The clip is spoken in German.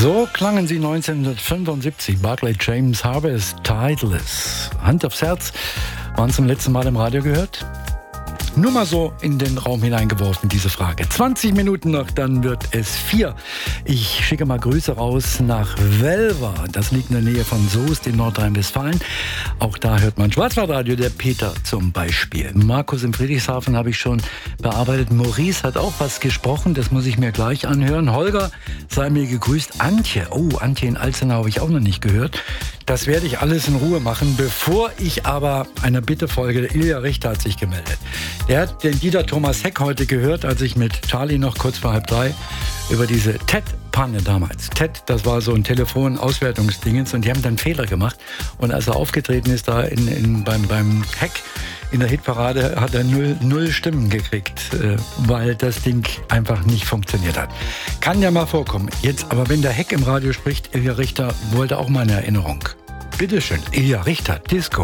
So klangen sie 1975. Barclay James Harvest, Tideless. Hand aufs Herz, waren zum letzten Mal im Radio gehört? Nur mal so in den Raum hineingeworfen, diese Frage. 20 Minuten noch, dann wird es 4. Ich schicke mal Grüße raus nach Welver. Das liegt in der Nähe von Soest in Nordrhein-Westfalen. Auch da hört man Schwarzwaldradio, der Peter zum Beispiel. Markus in Friedrichshafen habe ich schon bearbeitet. Maurice hat auch was gesprochen, das muss ich mir gleich anhören. Holger, sei mir gegrüßt. Antje, Antje in Alzenau habe ich auch noch nicht gehört. Das werde ich alles in Ruhe machen, bevor ich aber einer Bitte folge. Ilja Richter hat sich gemeldet. Der hat den Dieter Thomas Heck heute gehört, als ich mit Charlie noch kurz vor 2:30 über diese TED-Panne damals. TED, das war so ein Telefonauswertungsdingens und die haben dann Fehler gemacht. Und als er aufgetreten ist da beim Heck in der Hitparade, hat er null Stimmen gekriegt, weil das Ding einfach nicht funktioniert hat. Kann ja mal vorkommen. Jetzt aber, wenn der Heck im Radio spricht, Ilja Richter wollte auch mal eine Erinnerung. Bitteschön, Ilja Richter, Disco.